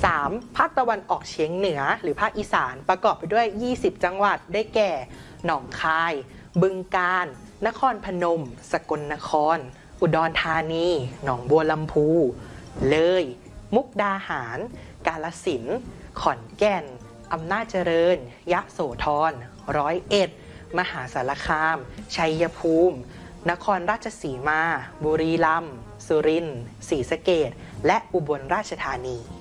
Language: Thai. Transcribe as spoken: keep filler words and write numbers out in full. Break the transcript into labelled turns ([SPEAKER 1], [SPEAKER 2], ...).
[SPEAKER 1] สาม ภาคตะวันออกเฉียงเหนือหรือภาคอีสานประกอบไปด้วยยี่สิบจังหวัดได้แก่หนองคาย บึงกาฬ นครพนม สกลนคร อุดรธานี หนองบัวลำพู เลย มุกดาหาร กาฬสินธุ์ ขอนแก่น อำนาจเจริญ ยะโสธร ร้อยเอ็ด มหาสารคาม ชัยภูมิ นครราชสีมา บุรีรัมย์ สุรินทร์ ศรีสะเกษและอุบลราชธานี